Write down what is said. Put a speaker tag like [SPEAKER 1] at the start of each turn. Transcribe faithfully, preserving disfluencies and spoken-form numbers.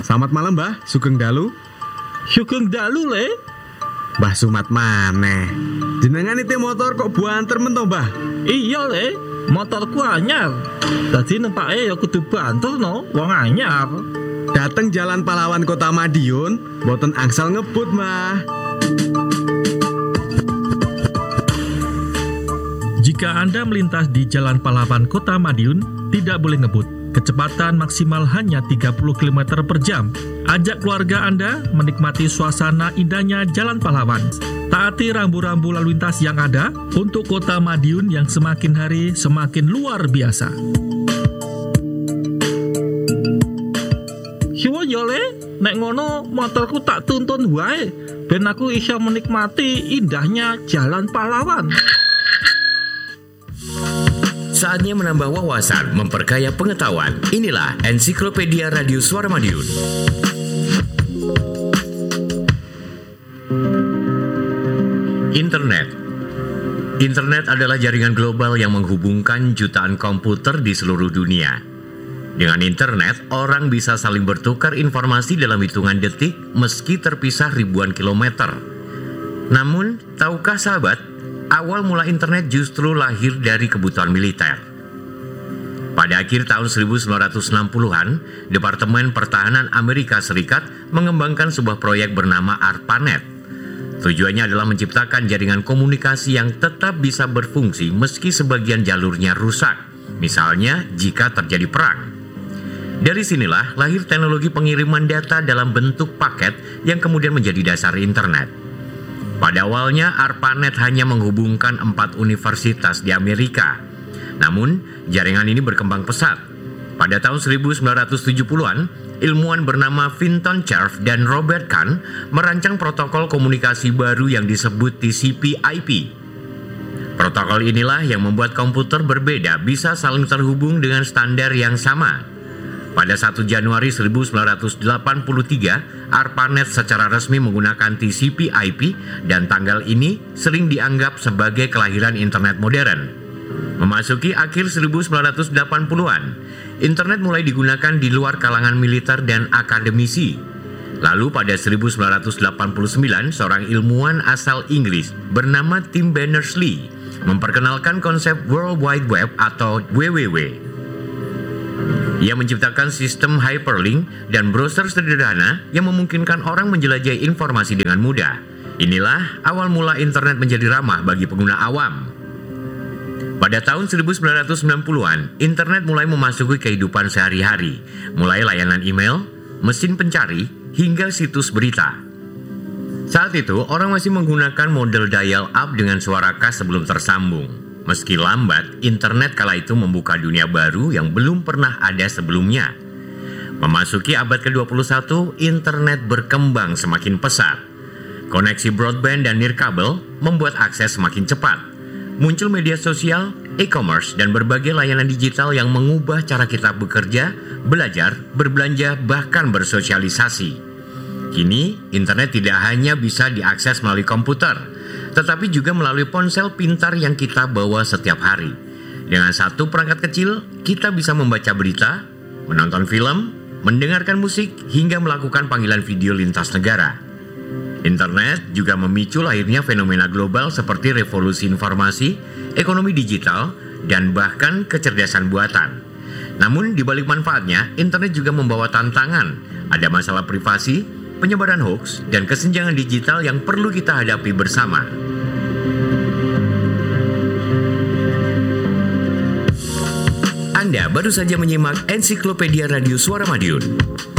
[SPEAKER 1] Selamat malam, Mbah. Sugeng dalu.
[SPEAKER 2] Sugeng dalu, Le.
[SPEAKER 1] Mbah Sumat maneh. Jenengan itu motor kok buanter men to, Mbah?
[SPEAKER 2] Iya, Le. Motorku anyar. Dadi nempake ya kudu banter no, wong anyar.
[SPEAKER 1] Dateng Jalan Pahlawan Kota Madiun, boten angsal ngebut, Mbah.
[SPEAKER 3] Jika Anda melintas di Jalan Pahlawan Kota Madiun, tidak boleh ngebut. Kecepatan maksimal hanya tiga puluh kilometer per jam. Ajak keluarga Anda menikmati suasana indahnya Jalan Pahlawan. Taati rambu-rambu lalu lintas yang ada untuk Kota Madiun yang semakin hari semakin luar biasa.
[SPEAKER 2] Siwa yo, Le, nek ngono motorku tak tuntun wae ben aku iso menikmati indahnya Jalan Pahlawan.
[SPEAKER 4] Saatnya menambah wawasan, memperkaya pengetahuan. Inilah Ensiklopedia Radio Suara Madiun. Internet. Internet adalah jaringan global yang menghubungkan jutaan komputer di seluruh dunia. Dengan internet, orang bisa saling bertukar informasi dalam hitungan detik meski terpisah ribuan kilometer. Namun, tahukah sahabat, awal mula internet justru lahir dari kebutuhan militer. Pada akhir tahun seribu sembilan ratus enam puluhan, Departemen Pertahanan Amerika Serikat mengembangkan sebuah proyek bernama ARPANET. Tujuannya adalah menciptakan jaringan komunikasi yang tetap bisa berfungsi meski sebagian jalurnya rusak, misalnya jika terjadi perang. Dari sinilah lahir teknologi pengiriman data dalam bentuk paket yang kemudian menjadi dasar internet. Pada awalnya, ARPANET hanya menghubungkan empat universitas di Amerika. Namun, jaringan ini berkembang pesat. Pada tahun seribu sembilan ratus tujuh puluhan, ilmuwan bernama Vinton Cerf dan Robert Kahn merancang protokol komunikasi baru yang disebut T C P I P. Protokol inilah yang membuat komputer berbeda bisa saling terhubung dengan standar yang sama. Pada satu Januari seribu sembilan ratus delapan puluh tiga, ARPANET secara resmi menggunakan T C P I P dan tanggal ini sering dianggap sebagai kelahiran internet modern. Memasuki akhir seribu sembilan ratus delapan puluhan, internet mulai digunakan di luar kalangan militer dan akademisi. Lalu pada seribu sembilan ratus delapan puluh sembilan, seorang ilmuwan asal Inggris bernama Tim Berners-Lee memperkenalkan konsep World Wide Web atau W W W. Ia menciptakan sistem hyperlink dan browser sederhana yang memungkinkan orang menjelajahi informasi dengan mudah. Inilah awal mula internet menjadi ramah bagi pengguna awam. Pada tahun seribu sembilan ratus sembilan puluhan, internet mulai memasuki kehidupan sehari-hari, mulai layanan email, mesin pencari, hingga situs berita. Saat itu, orang masih menggunakan model dial-up dengan suara khas sebelum tersambung. Meski lambat, internet kala itu membuka dunia baru yang belum pernah ada sebelumnya. Memasuki abad ke dua puluh satu, internet berkembang semakin pesat. Koneksi broadband dan nirkabel membuat akses semakin cepat. Muncul media sosial, e-commerce, dan berbagai layanan digital yang mengubah cara kita bekerja, belajar, berbelanja, bahkan bersosialisasi. Kini, internet tidak hanya bisa diakses melalui komputer, tetapi juga melalui ponsel pintar yang kita bawa setiap hari. Dengan satu perangkat kecil, kita bisa membaca berita, menonton film, mendengarkan musik, hingga melakukan panggilan video lintas negara. Internet juga memicu lahirnya fenomena global seperti revolusi informasi, ekonomi digital, dan bahkan kecerdasan buatan. Namun di balik manfaatnya, internet juga membawa tantangan. Ada masalah privasi, penyebaran hoax, dan kesenjangan digital yang perlu kita hadapi bersama. Anda baru saja menyimak Ensiklopedia Radio Suara Madiun.